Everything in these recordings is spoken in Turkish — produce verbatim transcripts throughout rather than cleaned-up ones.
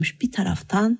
Bir taraftan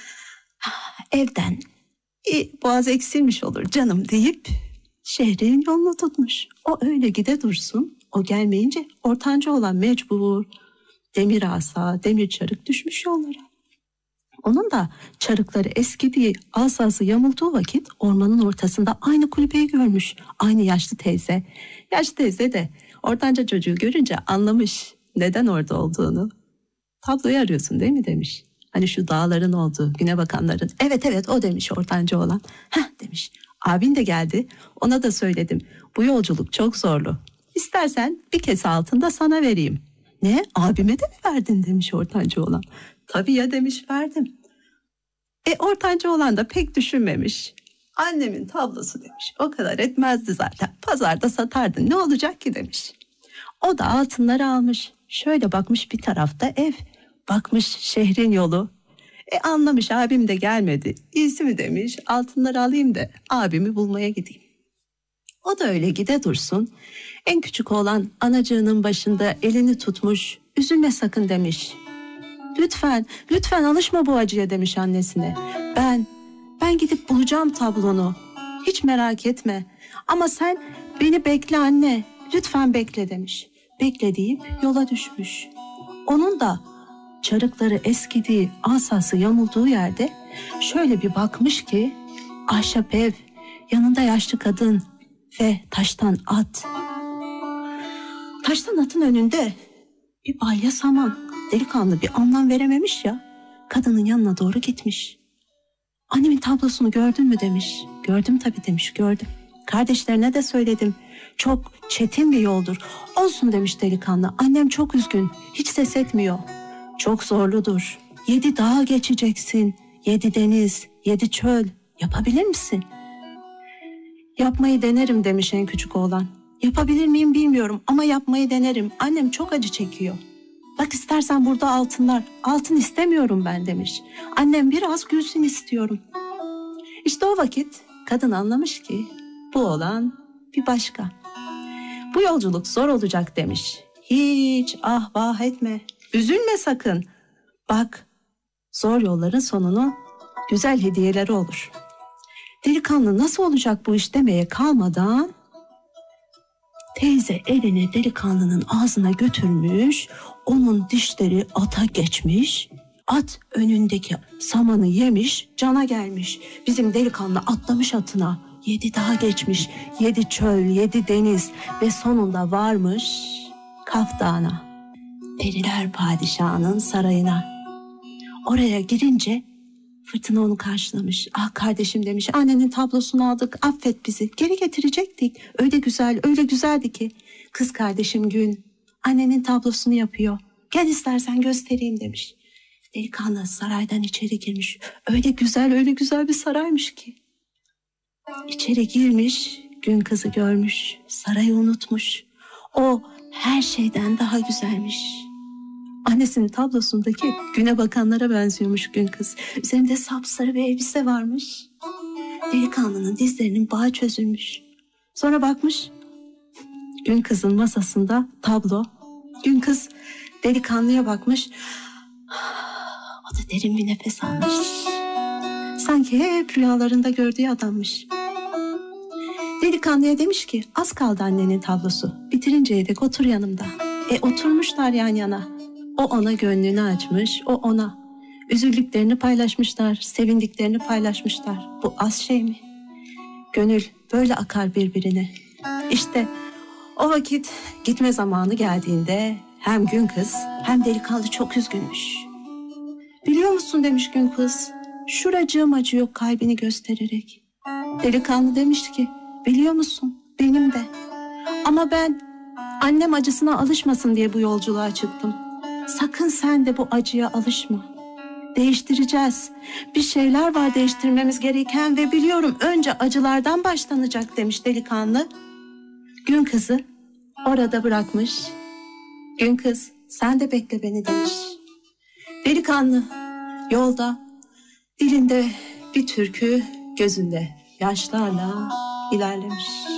evden e, boğaz eksilmiş olur canım deyip şehrin yolunu tutmuş. O öyle gide dursun, o gelmeyince ortanca olan mecbur. Demir asa, demir çarık düşmüş yollara. Onun da çarıkları eskidiği, asası yamulduğu vakit ormanın ortasında aynı kulübeyi görmüş. Aynı yaşlı teyze. Yaşlı teyze de ortanca çocuğu görünce anlamış neden orada olduğunu. Tabloyu arıyorsun değil mi demiş. Hani şu dağların olduğu, güne bakanların. Evet evet o demiş ortanca olan. Heh demiş. Abin de geldi. Ona da söyledim. Bu yolculuk çok zorlu. İstersen bir kese altında sana vereyim. Ne? Abime de mi verdin demiş ortanca olan. Tabii ya demiş verdim. E ortanca olan da pek düşünmemiş. Annemin tablosu demiş. O kadar etmezdi zaten. Pazarda satardın ne olacak ki demiş. O da altınları almış. Şöyle bakmış bir tarafta ev. Bakmış şehrin yolu. E anlamış abim de gelmedi. İyisi mi demiş altınları alayım da abimi bulmaya gideyim. O da öyle gide dursun. En küçük oğlan anacığının başında elini tutmuş. Üzülme sakın demiş. Lütfen, lütfen alışma bu acıya demiş annesine. Ben, ben gidip bulacağım tablonu. Hiç merak etme. Ama sen beni bekle anne. Lütfen bekle demiş. Bekle deyip yola düşmüş. Onun da çarıkları eskidiği, asası yamulduğu yerde şöyle bir bakmış ki ahşap ev, yanında yaşlı kadın ve taştan at. Taştan atın önünde bir balya saman. Delikanlı bir anlam verememiş ya. Kadının yanına doğru gitmiş. Annemin tablosunu gördün mü demiş. Gördüm tabii demiş gördüm. Kardeşlerine de söyledim. Çok çetin bir yoldur. Olsun demiş delikanlı. Annem çok üzgün. Hiç ses etmiyor. Çok zorludur. Yedi dağ geçeceksin. Yedi deniz, yedi çöl. Yapabilir misin? Yapmayı denerim demiş en küçük oğlan. Yapabilir miyim bilmiyorum ama yapmayı denerim. Annem çok acı çekiyor. Bak istersen burada altınlar. Altın istemiyorum ben demiş. Annem biraz gülsün istiyorum. İşte o vakit kadın anlamış ki bu oğlan bir başka. Bu yolculuk zor olacak demiş. Hiç ah vah etme. Üzülme sakın. Bak zor yolların sonunu güzel hediyeleri olur. Delikanlı nasıl olacak bu iş demeye kalmadan teyze elini delikanlının ağzına götürmüş, onun dişleri ata geçmiş, at önündeki samanı yemiş, cana gelmiş. Bizim delikanlı atlamış atına, yedi dağ geçmiş, yedi çöl, yedi deniz ve sonunda varmış Kaf Dağı'na, Periler Padişahı'nın sarayına. Oraya girince fırtına onu karşılamış. Ah kardeşim demiş, annenin tablosunu aldık, affet bizi. Geri getirecektik. Öyle güzel, öyle güzeldi ki. Kız kardeşim Gün, annenin tablosunu yapıyor. Gel istersen göstereyim demiş. Delikanlı saraydan içeri girmiş. Öyle güzel, öyle güzel bir saraymış ki. İçeri girmiş, Gün kızı görmüş. Sarayı unutmuş. O her şeyden daha güzelmiş. Annesinin tablosundaki güne bakanlara benziyormuş Gün kız. Üzerinde sapsarı bir elbise varmış. Delikanlının dizlerinin bağı çözülmüş. Sonra bakmış, Gün kızın masasında tablo. Gün kız delikanlıya bakmış. O da derin bir nefes almış. Sanki hep rüyalarında gördüğü adammış. Delikanlıya demiş ki az kaldı annenin tablosu. Bitirinceye dek otur yanımda. E oturmuşlar yan yana. O ona gönlünü açmış, o ona. Üzüldüklerini paylaşmışlar, sevindiklerini paylaşmışlar. Bu az şey mi? Gönül böyle akar birbirine. İşte o vakit gitme zamanı geldiğinde hem Gün kız hem delikanlı çok üzgünmüş. Biliyor musun demiş Gün kız, şuracığım acıyor kalbini göstererek. Delikanlı demiş ki, biliyor musun benim de. Ama ben annem acısına alışmasın diye bu yolculuğa çıktım. Sakın sen de bu acıya alışma. Değiştireceğiz. Bir şeyler var değiştirmemiz gereken ve biliyorum önce acılardan başlanacak demiş delikanlı. Gün kızı orada bırakmış. Gün kız sen de bekle beni demiş. Delikanlı yolda dilinde bir türkü gözünde yaşlarla ilerlemiş.